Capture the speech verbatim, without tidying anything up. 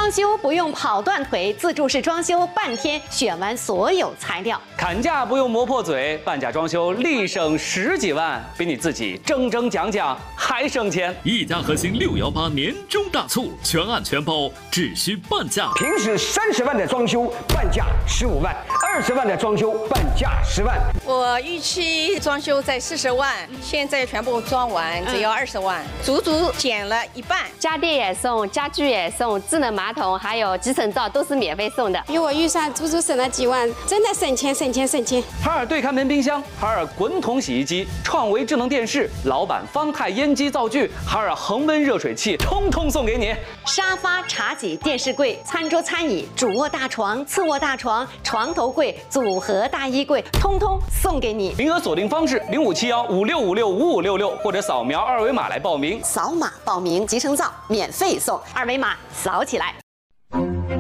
装修不用跑断腿，自助式装修半天选完所有材料。 砍价不用磨破嘴，半价装修立省十几万，比你自己铮铮讲讲还省钱。 一家核心六幺八年终大促，全案全包，只需半价。 平时三十万的装修，半价十五万；二十万的装修，半价十万。 我预期装修在四十万，现在全部装完只要二十万，足足减了一半。 家电也送，家具也送，智能马桶还有集成灶都是免费送的。 比我预算足足省了几万，真的省钱省钱省钱。 海尔对看门冰箱、海尔滚筒洗衣机、创维智能电视、老板方太烟机灶具、海尔恒温热水器，通通送给你。 沙发、茶几、电视柜、餐桌、餐椅、主卧大床、次卧大床、床头柜、组合大衣柜，通通送给你。 名额锁定方式：零五七幺五六五六五五六六，或者扫描二维码来报名。 扫码报名，集成灶免费送，二维码扫起来。